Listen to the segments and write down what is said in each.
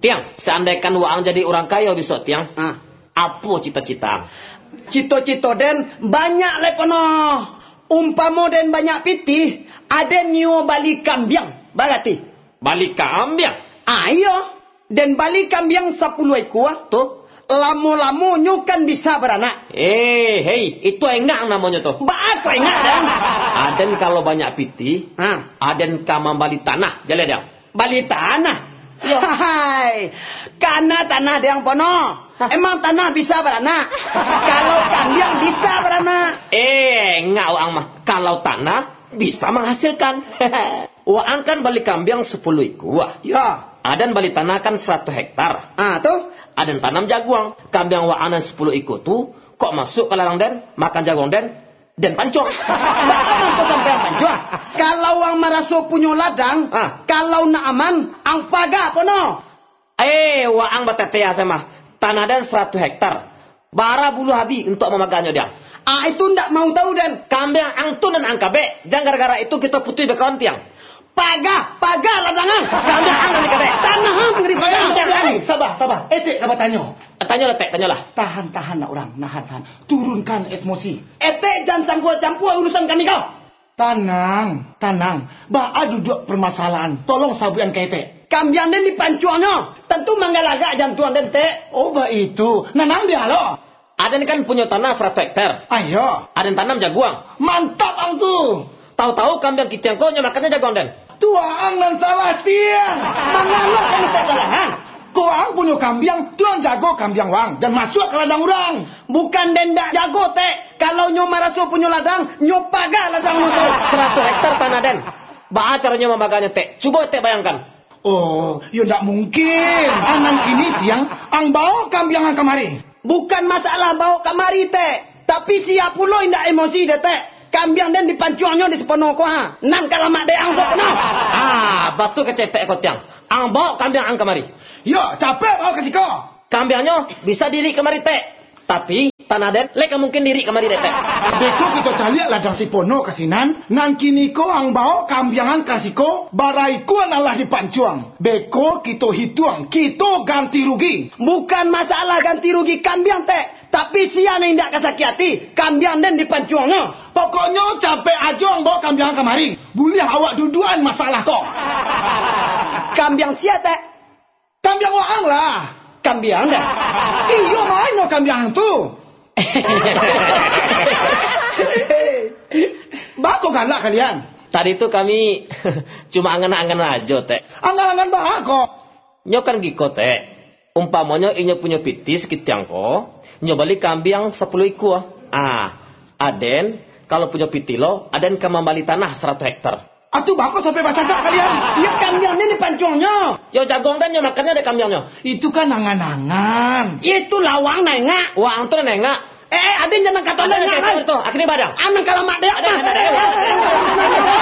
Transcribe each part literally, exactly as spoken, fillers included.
Tiang, seandainya waang jadi orang kaya besok tiang. Ah. Apa cita-cita? Cito-cito den banyak lepono. Umpamo den banyak pitih, ada nyo balik kambiang. Berarti Balik kambiang. ayo dan balik kambiang sepuluh ekor. Tuh. Lamu-lamu nyo kan bisa beranak. Eh, hei, itu enggak namanya tuh. Ba apa ingat den? Aden kalau banyak piti, Ah. aden kamam balik tanah, jalan dia. Balik tanah. Hai, karena tanah yang pono. Emang tanah bisa beranak. Kalau kambiang bisa beranak. Eh, enggak waang mah. Kalau tanah bisa menghasilkan. Waang kan balik kambiang sepuluh ekor. Ya. Aden balik tanah kan seratus hektar. Ah tuh. Aden tanam jaguang. Kambiang waang dan sepuluh ekor tuh kok masuk ke ladang den, makan jaguang den, dan pancong. Bagaimana kau sampai pancong? Kalau ang maraso punya ladang, Ah. kalau nak aman, ang faga pono. Eh, waang batetea sama. Tanah den seratus hektar. Bara bulu habi untuk memaganya dia. Ah itu ndak mau tahu den. Kambiang angtun dan angkabe. Jangan gara-gara itu kita putih bekawan tiang. Paga, paga ladangan. Kambiang ang dan kabe. Tanah ang ngeri paga. Sabar, sabar. Etik kamu tanya. Tanya lah, Tek, tanya lah. Tahan, tahan nak orang. Nahan, tahan. Turunkan emosi. Ete jangan campur-campur urusan kami kau. Tenang, tenang. Ba'a duduk permasalahan. Tolong sabuan kete. Kambiang den dipancuannya. Tentu manggalaga jantuan den te. Oh, ba itu. Nanang dia lo. Aden kan punya tanah seratus hektar. Ayo. Aden tanam jaguang. Mantap ang tu. Tahu-tahu kambiang kita yang kau makannya jaguang den. Tuang dan salah tiang. Mangalo kami tak salahan. Kau ang punya kambiang, tuang jago kambiang wang. Dan masuk ke ladang orang. Bukan den dak jago te. Kalau nyo maraso punya ladang, nyo paga ladang nyo tu. seratus hektar tanah den. Ba'a caranya memaganya, Tek. Coba Tek bayangkan. Oh, ya tak mungkin. Anang ini tiang, ang bawa kambiang ang kamari. Bukan masalah bawa kamari te. Tapi siap pulo indak emosi de te. Kambiang den dipancuangnya di sepenuh ko ha. Nang kalamak de ang sepenuh. Ah, batu kecetek kau tiang. Ang bawa kambiang ang kemari. Yo, capek bawa kasih kau. Kambiangnya bisa diri kemari, Tek. Tapi tanah den leka mungkin diri kemari deh, Tek. Beko kita cari ladang si pono kasinan. Nang kini ko ang bawa kambiangan kasih ko. Barai ko adalah dipancuang. Beko kita hitung. Kita ganti rugi. Bukan masalah ganti rugi kambiang te. Tapi sian yang tidak kesakiati. Kambiang den dipancuangnya. Pokoknya capek aja ang bawa kambiangan kemari. Boleh awak duduan masalah kok. Kambiang sia te. Kambiang waang lah. Kambiang dah. Iyo main no kambiang tu. Bako galak kalian. Tadi itu kami cuma angan-angan aja, Tek. Angan-angan bako. Nyo kan giko, Tek. Umpamanya inyo punya pitis kitiang ko, nyo balik kambiang sepuluh ekor. Ah, aden kalau punya pitilo, aden kamambali tanah seratus hektar. Atuh bako sampai baca tak kalian. Iya kambiang den dipancuangnya. Yo jagung dan nyo makannya ada kambiangnya. Itu kan angan-angan. Itu lawang nengak. Wah, antu nengak. Eh, aden jangan kata Ada nengak. nengak itu, akhirnya badang. Anang kalamak de apa?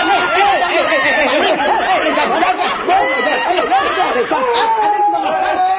Jaga, jaga.